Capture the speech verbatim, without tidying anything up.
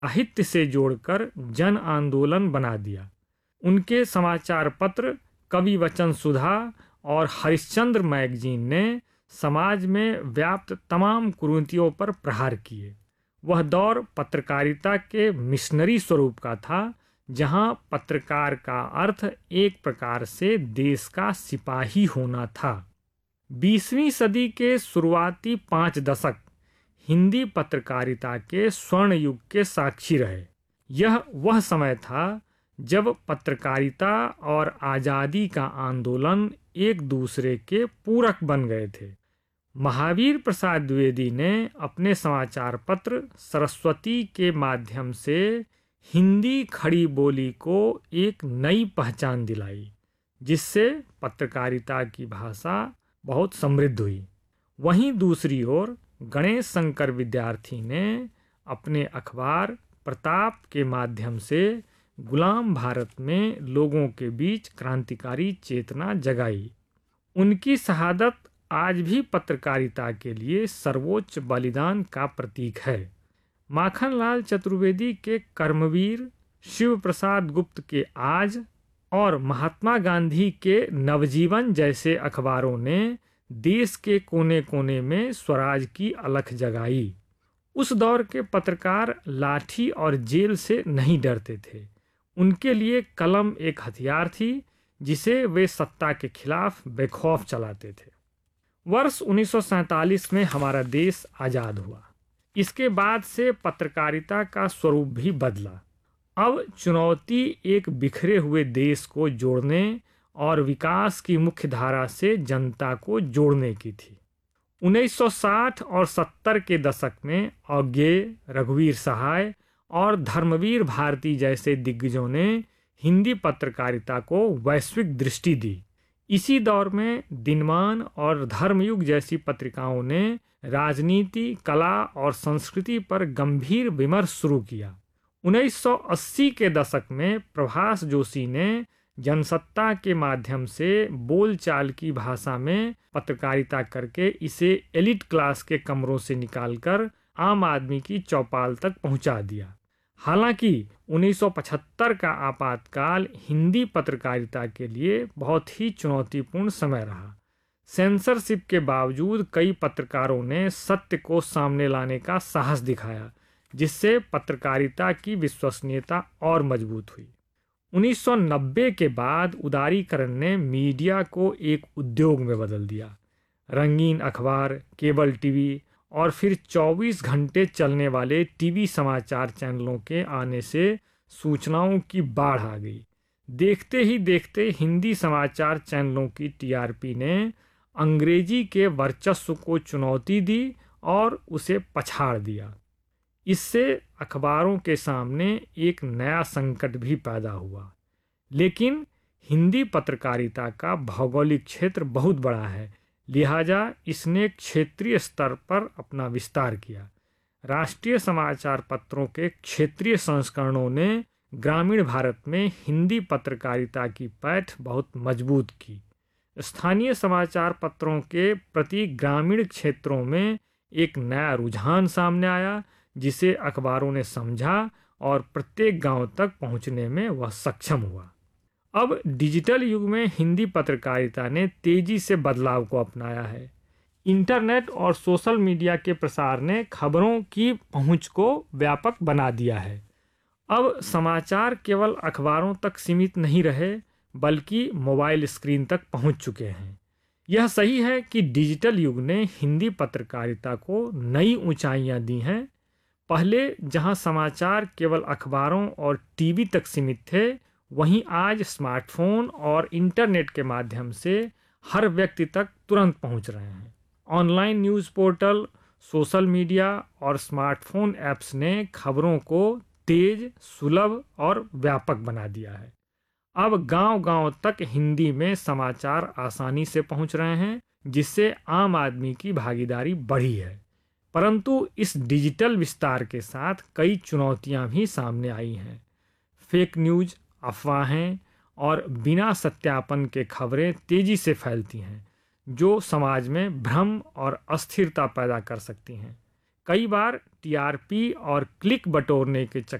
साहित्य से जोड़कर जन आंदोलन बना दिया। उनके समाचार पत्र कवि वचन सुधा और हरिश्चंद्र मैगजीन ने समाज में व्याप्त तमाम कुरीतियों पर प्रहार किए। वह दौर पत्रकारिता के मिशनरी स्वरूप का था, जहां पत्रकार का अर्थ एक प्रकार से देश का सिपाही होना था। बीसवीं सदी के शुरुआती पाँच दशक हिंदी पत्रकारिता के स्वर्ण युग के साक्षी रहे। यह वह समय था जब पत्रकारिता और आज़ादी का आंदोलन एक दूसरे के पूरक बन गए थे। महावीर प्रसाद द्विवेदी ने अपने समाचार पत्र सरस्वती के माध्यम से हिंदी खड़ी बोली को एक नई पहचान दिलाई, जिससे पत्रकारिता की भाषा बहुत समृद्ध हुई। वहीं दूसरी ओर गणेश शंकर विद्यार्थी ने अपने अखबार प्रताप के माध्यम से गुलाम भारत में लोगों के बीच क्रांतिकारी चेतना जगाई। उनकी शहादत आज भी पत्रकारिता के लिए सर्वोच्च बलिदान का प्रतीक है। माखनलाल चतुर्वेदी के कर्मवीर, शिव प्रसाद गुप्त के आज और महात्मा गांधी के नवजीवन जैसे अखबारों ने देश के कोने कोने में स्वराज की अलख जगाई। उस दौर के पत्रकार लाठी और जेल से नहीं डरते थे। उनके लिए कलम एक हथियार थी, जिसे वे सत्ता के खिलाफ बेखौफ चलाते थे। वर्ष उन्नीस सौ सैंतालीस में हमारा देश आज़ाद हुआ। इसके बाद से पत्रकारिता का स्वरूप भी बदला। अब चुनौती एक बिखरे हुए देश को जोड़ने और विकास की मुख्य धारा से जनता को जोड़ने की थी। उन्नीस सौ साठ और सत्तर के दशक में अज्ञेय, रघुवीर सहाय और धर्मवीर भारती जैसे दिग्गजों ने हिंदी पत्रकारिता को वैश्विक दृष्टि दी। इसी दौर में दिनमान और धर्मयुग जैसी पत्रिकाओं ने राजनीति, कला और संस्कृति पर गंभीर विमर्श शुरू किया। उन्नीस सौ अस्सी के दशक में प्रभास जोशी ने जनसत्ता के माध्यम से बोलचाल की भाषा में पत्रकारिता करके इसे एलिट क्लास के कमरों से निकालकर आम आदमी की चौपाल तक पहुंचा दिया। हालांकि उन्नीस सौ पचहत्तर का आपातकाल हिंदी पत्रकारिता के लिए बहुत ही चुनौतीपूर्ण समय रहा। सेंसरशिप के बावजूद कई पत्रकारों ने सत्य को सामने लाने का साहस दिखाया, जिससे पत्रकारिता की विश्वसनीयता और मजबूत हुई। उन्नीस सौ नब्बे के बाद उदारीकरण ने मीडिया को एक उद्योग में बदल दिया। रंगीन अखबार, केबल टीवी और फिर चौबीस घंटे चलने वाले टीवी समाचार चैनलों के आने से सूचनाओं की बाढ़ आ गई। देखते ही देखते हिंदी समाचार चैनलों की टीआरपी ने अंग्रेजी के वर्चस्व को चुनौती दी और उसे पछाड़ दिया। इससे अखबारों के सामने एक नया संकट भी पैदा हुआ। लेकिन हिंदी पत्रकारिता का भौगोलिक क्षेत्र बहुत बड़ा है, लिहाजा इसने क्षेत्रीय स्तर पर अपना विस्तार किया। राष्ट्रीय समाचार पत्रों के क्षेत्रीय संस्करणों ने ग्रामीण भारत में हिंदी पत्रकारिता की पैठ बहुत मजबूत की। स्थानीय समाचार पत्रों के प्रति ग्रामीण क्षेत्रों में एक नया रुझान सामने आया, जिसे अखबारों ने समझा और प्रत्येक गांव तक पहुंचने में वह सक्षम हुआ। अब डिजिटल युग में हिंदी पत्रकारिता ने तेजी से बदलाव को अपनाया है। इंटरनेट और सोशल मीडिया के प्रसार ने खबरों की पहुंच को व्यापक बना दिया है। अब समाचार केवल अखबारों तक सीमित नहीं रहे, बल्कि मोबाइल स्क्रीन तक पहुंच चुके हैं। यह सही है कि डिजिटल युग ने हिंदी पत्रकारिता को नई ऊंचाइयां दी हैं। पहले जहां समाचार केवल अखबारों और टीवी तक सीमित थे, वहीं आज स्मार्टफोन और इंटरनेट के माध्यम से हर व्यक्ति तक तुरंत पहुंच रहे हैं। Online news portal, social media और स्मार्टफोन ऐप्स ने खबरों को तेज, सुलभ और व्यापक बना दिया है। अब गांव-गांव तक हिंदी में समाचार आसानी से पहुंच रहे हैं, जिससे आम आदमी की भागीदारी बढ़ी है। परंतु इस डिजिटल विस्तार के साथ कई चुनौतियां भी सामने आई हैं। फेक न्यूज़, अफवाहें और बिना सत्यापन के खबरें तेजी से फैलती हैं, जो समाज में भ्रम और अस्थिरता पैदा कर सकती हैं। कई बार टीआरपी और क्लिक बटोरने के चक्कर